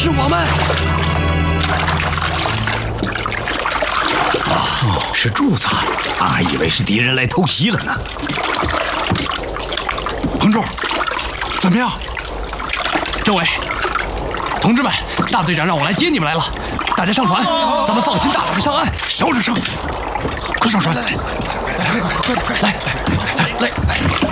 是我们！ 啊，是柱子，俺以为是敌人来偷袭了呢。 彭柱，怎么样？ 政委，同志们，大队长让我来接你们来了。大家上船，咱们放心大胆的上岸。 小点声，快上船！来， 来。